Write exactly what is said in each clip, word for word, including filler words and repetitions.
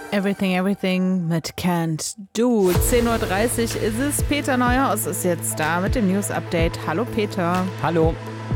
Everything, Everything mit Can't Do. zehn Uhr dreißig ist es. Peter Neuhaus ist jetzt da mit dem News-Update. Hallo Peter. Hallo.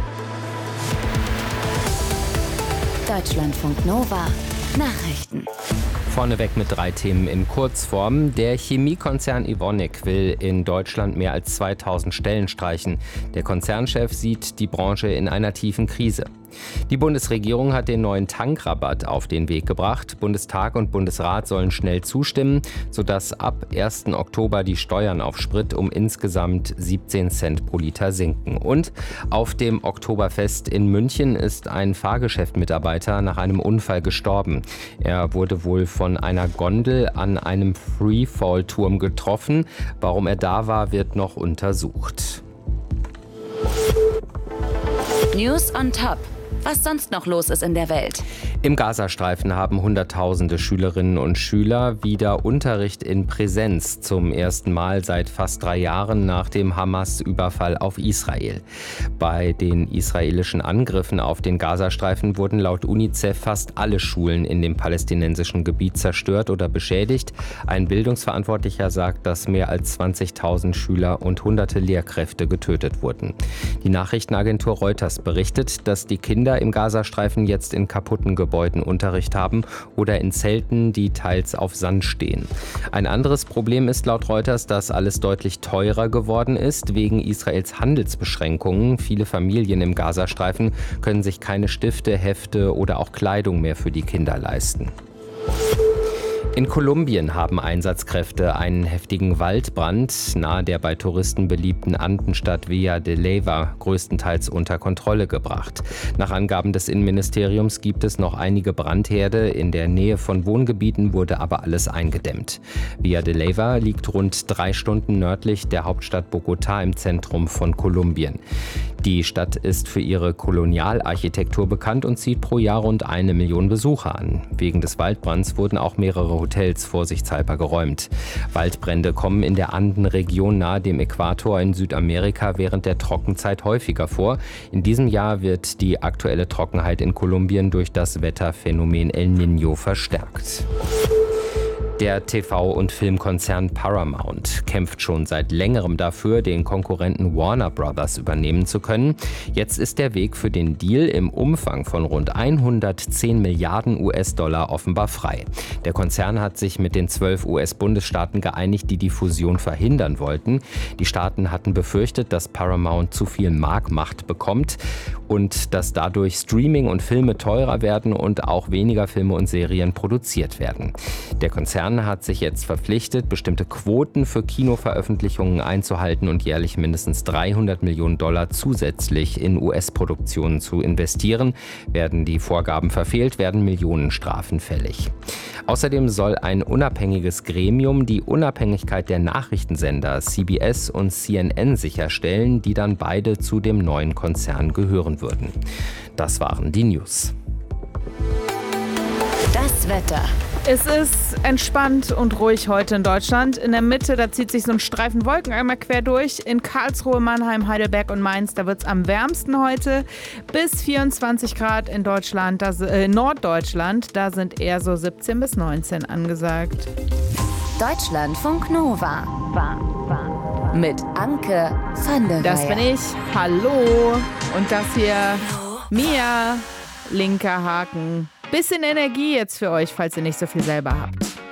Deutschlandfunk Nova. Nachrichten. Vorneweg mit drei Themen in Kurzform. Der Chemiekonzern Evonik will in Deutschland mehr als zweitausend Stellen streichen. Der Konzernchef sieht die Branche in einer tiefen Krise. Die Bundesregierung hat den neuen Tankrabatt auf den Weg gebracht. Bundestag und Bundesrat sollen schnell zustimmen, sodass ab ersten Oktober die Steuern auf Sprit um insgesamt siebzehn Cent pro Liter sinken. Und auf dem Oktoberfest in München ist ein Fahrgeschäftmitarbeiter nach einem Unfall gestorben. Er wurde wohl von einer Gondel an einem Freefall-Turm getroffen. Warum er da war, wird noch untersucht. News on Top. Was sonst noch los ist in der Welt. Im Gazastreifen haben Hunderttausende Schülerinnen und Schüler wieder Unterricht in Präsenz, zum ersten Mal seit fast drei Jahren nach dem Hamas-Überfall auf Israel. Bei den israelischen Angriffen auf den Gazastreifen wurden laut UNICEF fast alle Schulen in dem palästinensischen Gebiet zerstört oder beschädigt. Ein Bildungsverantwortlicher sagt, dass mehr als zwanzigtausend Schüler und hunderte Lehrkräfte getötet wurden. Die Nachrichtenagentur Reuters berichtet, dass die Kinder im Gazastreifen jetzt in kaputten Gebäuden Unterricht haben oder in Zelten, die teils auf Sand stehen. Ein anderes Problem ist laut Reuters, dass alles deutlich teurer geworden ist wegen Israels Handelsbeschränkungen. Viele Familien im Gazastreifen können sich keine Stifte, Hefte oder auch Kleidung mehr für die Kinder leisten. In Kolumbien haben Einsatzkräfte einen heftigen Waldbrand nahe der bei Touristen beliebten Andenstadt Villa de Leyva größtenteils unter Kontrolle gebracht. Nach Angaben des Innenministeriums gibt es noch einige Brandherde. In der Nähe von Wohngebieten wurde aber alles eingedämmt. Villa de Leyva liegt rund drei Stunden nördlich der Hauptstadt Bogotá im Zentrum von Kolumbien. Die Stadt ist für ihre Kolonialarchitektur bekannt und zieht pro Jahr rund eine Million Besucher an. Wegen des Waldbrands wurden auch mehrere Hotels vorsichtshalber geräumt. Waldbrände kommen in der Andenregion nahe dem Äquator in Südamerika während der Trockenzeit häufiger vor. In diesem Jahr wird die aktuelle Trockenheit in Kolumbien durch das Wetterphänomen El Niño verstärkt. Der T V- und Filmkonzern Paramount kämpft schon seit längerem dafür, den Konkurrenten Warner Brothers übernehmen zu können. Jetzt ist der Weg für den Deal im Umfang von rund hundertzehn Milliarden U S-Dollar offenbar frei. Der Konzern hat sich mit den zwölf U S-Bundesstaaten geeinigt, die die Fusion verhindern wollten. Die Staaten hatten befürchtet, dass Paramount zu viel Marktmacht bekommt und dass dadurch Streaming und Filme teurer werden und auch weniger Filme und Serien produziert werden. Der Konzern hat sich jetzt verpflichtet, bestimmte Quoten für Kinoveröffentlichungen einzuhalten und jährlich mindestens dreihundert Millionen Dollar zusätzlich in U S-Produktionen zu investieren. Werden die Vorgaben verfehlt, werden Millionenstrafen fällig. Außerdem soll ein unabhängiges Gremium die Unabhängigkeit der Nachrichtensender C B S und C N N sicherstellen, die dann beide zu dem neuen Konzern gehören würden. Das waren die News. Das Wetter. Es ist entspannt und ruhig heute in Deutschland. In der Mitte, da zieht sich so ein Streifen Wolken einmal quer durch. In Karlsruhe, Mannheim, Heidelberg und Mainz, da wird es am wärmsten heute. Bis vierundzwanzig Grad in Deutschland, da, äh, Norddeutschland, da sind eher so siebzehn bis neunzehn angesagt. Deutschlandfunk Nova. Mit Anke van der Das bin ich. Hallo. Und das hier, Mia, linker Haken. Bisschen Energie jetzt für euch, falls ihr nicht so viel selber habt.